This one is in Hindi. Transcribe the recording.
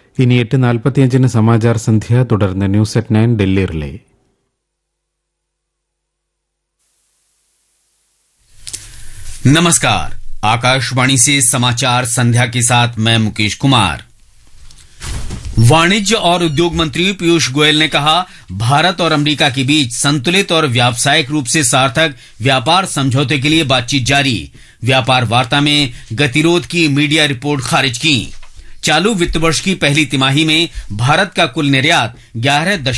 ഇനി 8:45 സമാചാർ സന്ധ്യ, തുടർന്ന് ന്യൂസ് അറ്റ് 9 ഡൽഹി റിലേ. नमस्कार, आकाशवाणी से समाचार संध्या के साथ मैं मुकेश कुमार. वाणिज्य और उद्योग मंत्री पीयूष गोयल ने कहा, भारत और अमेरिका के बीच संतुलित और व्यावसायिक रूप से सार्थक व्यापार समझौते के लिए बातचीत जारी. व्यापार वार्ता में गतिरोध की मीडिया रिपोर्ट खारिज की. चालू वित्त वर्ष की पहली तिमाही में भारत का कुल निर्यात 11